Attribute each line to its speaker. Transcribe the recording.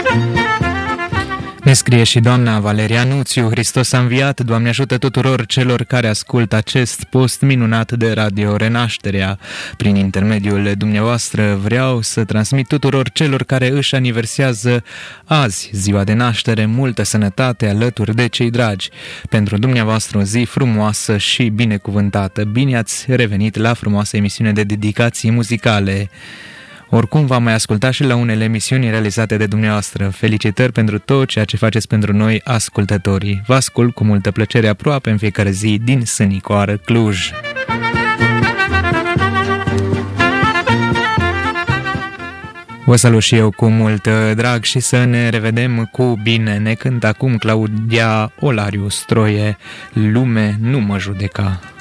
Speaker 1: Ne scrie și doamna Valeria Nuțiu: Hristos a înviat, Doamne ajută tuturor celor care ascultă acest post minunat de Radio Renașterea. Prin intermediul dumneavoastră vreau să transmit tuturor celor care își aniversează azi ziua de naștere multă sănătate alături de cei dragi. Pentru dumneavoastră o zi frumoasă și binecuvântată. Bine ați revenit la frumoasa emisiune de dedicații muzicale. Oricum v-am mai ascultat și la unele emisiuni realizate de dumneavoastră. Felicitări pentru tot ceea ce faceți pentru noi, ascultătorii. Vă ascult cu multă plăcere aproape în fiecare zi din Sânicoară, Cluj. Vă salut și eu cu mult drag și să ne revedem cu bine. Ne cântă acum Claudia Olariu Stroie, Lume nu mă judeca.